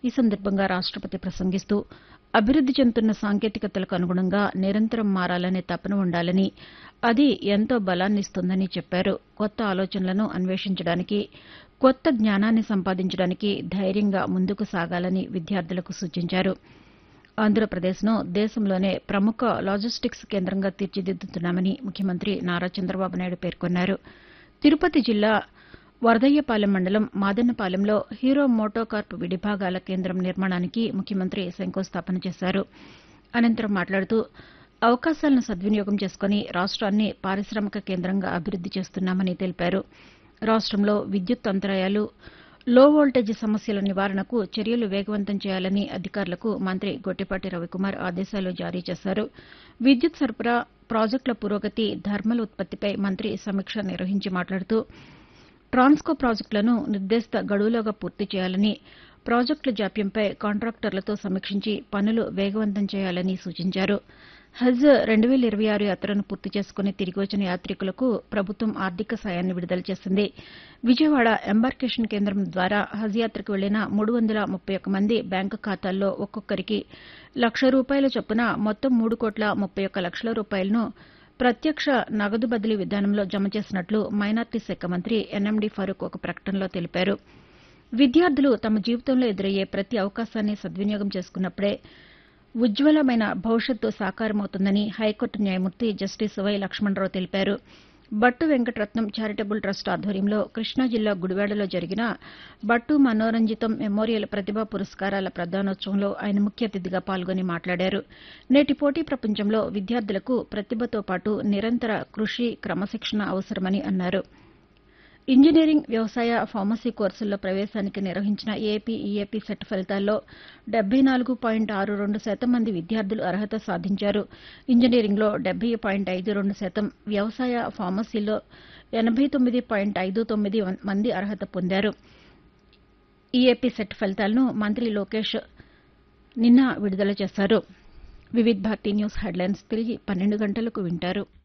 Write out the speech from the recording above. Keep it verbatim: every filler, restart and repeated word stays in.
ఈ సందర్భంగా రాష్టపతి ప్రసంగిస్తూ అభివృద్ది చెందుతున్న సాంకేతికతలకు అనుగుణంగా నిరంతరం మారాలనే తపన ఉండాలని, అది ఎంతో బలాన్నిస్తుందని చెప్పారు. కొత్త ఆలోచనలను అన్వేషించడానికి, కొత్త జ్ఞానాన్ని సంపాదించడానికి ధైర్యంగా ముందుకు సాగాలని విద్యార్థులకు సూచించారు. ఆంధ్రప్రదేశ్ను దేశంలోనే ప్రముఖ లాజిస్టిక్స్ కేంద్రంగా తీర్చిదిద్దుతున్నామని ముఖ్యమంత్రి నారా చంద్రబాబు నాయుడు పేర్కొన్నారు. తిరుపతి జిల్లా వరదయ్యపాలెం మండలం మాదన్నపాలెంలో హీరో మోటోకార్ప్ విడిభాగాల కేంద్రం నిర్మాణానికి ముఖ్యమంత్రి శంకుస్థాపన చేశారు. అనంతరం మాట్లాడుతూ అవకాశాలను సద్వినియోగం చేసుకుని రాష్ట్రాన్ని పారిశామిక కేంద్రంగా అభివృద్ది చేస్తున్నామని తెలిపారు. రాష్టంలో విద్యుత్ అంతరాయాలు, లో వోల్టేజ్ సమస్యల నివారణకు చర్యలు వేగవంతం చేయాలని అధికారులకు మంత్రి గొట్టిపాటి రవికుమార్ ఆదేశాలు జారీ చేశారు. విద్యుత్ సరఫరా, ప్రాజెక్టుల పురోగతి, థర్మల్ ఉత్పత్తిపై మంత్రి సమీక్ష నిర్వహించి మాట్లాడుతూ ట్రాన్స్కో ప్రాజెక్టులను నిర్దేశిత గడువులోగా పూర్తి చేయాలని, ప్రాజెక్టుల జాప్యంపై కాంట్రాక్టర్లతో సమీక్షించి పనులు వేగవంతం చేయాలని సూచించారు. హజ్ రెండు వేల ఇరవై ఆరు యాత్రను పూర్తి చేసుకుని తిరిగి వచ్చిన యాతికులకు ప్రభుత్వం ఆర్థిక సాయాన్ని విడుదల చేసింది. విజయవాడ ఎంబార్కేషన్ కేంద్రం ద్వారా హజ్ యాత్రకు వెళ్లిన మూడు వందల ముప్పై ఒక్క మంది బ్యాంకు ఖాతాల్లో ఒక్కొక్కరికి లక్ష రూపాయల చొప్పున మొత్తం మూడు కోట్ల ముప్పై ఒక్క లక్షల రూపాయలను ప్రత్యక్ష నగదు బదిలీ విధానంలో జమ చేసినట్లు మైనార్టీ శాఖ మంత్రి ఎన్ఎండి ఫరూక్ ఒక ప్రకటనలో తెలిపారు. విద్యార్థులు తమ జీవితంలో ఎదురయ్యే ప్రతి అవకాశాన్ని సద్వినియోగం చేసుకున్నప్పుడే ఉజ్వలమైన భవిష్యత్తు సాకారమవుతుందని హైకోర్టు న్యాయమూర్తి జస్టిస్ వై లక్ష్మణరావు తెలిపారు. బట్టు వెంకటరత్నం చారిటబుల్ ట్రస్ట్ ఆధ్వర్యంలో కృష్ణా జిల్లా గుడివాడలో జరిగిన బట్టు మనోరంజితం మెమోరియల్ ప్రతిభా పురస్కారాల ప్రదానోత్సవంలో ఆయన ముఖ్య అతిథిగా పాల్గొని మాట్లాడారు. నేటి పోటీ ప్రపంచంలో విద్యార్థులకు ప్రతిభతో పాటు నిరంతర కృషి, క్రమశిక్షణ అవసరమని అన్నారు. ఇంజనీరింగ్, వ్యవసాయ, ఫార్మసీ కోర్సుల్లో ప్రవేశానికి నిర్వహించిన ఏపీ, ఈఏపీ సెట్ ఫలితాల్లో డెబ్బై నాలుగు పాయింట్ ఆరు రెండు శాతం మంది విద్యార్థులు అర్హత సాధించారు. ఇంజనీరింగ్లో డెబ్బై పాయింట్ ఐదు రెండు శాతం, వ్యవసాయ, ఫార్మసీలో ఎనభై తొమ్మిది పాయింట్ ఐదు తొమ్మిది మంది అర్హత పొందారు. ఈఏపీ సెట్ ఫలితాలను మంత్రి లోకేష్ నిన్న విడుదల చేశారు. వివిధ్ భారతి న్యూస్ హెడ్లైన్స్ తిరిగి పన్నెండు గంటలకు వింటారు.